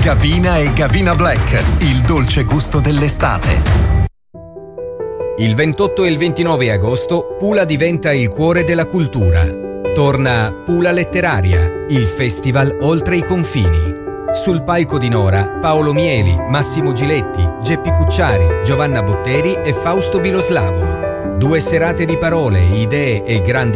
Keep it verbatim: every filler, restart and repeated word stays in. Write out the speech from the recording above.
Gavina e Gavina Black, il dolce gusto dell'estate. Il ventotto e il ventinove agosto Pula diventa il cuore della cultura. Torna Pula Letteraria, il festival oltre i confini. Sul palco di Nora, Paolo Mieli, Massimo Giletti, Geppi Cucciari, Giovanna Botteri e Fausto Biloslavo. Due serate di parole, idee e grandi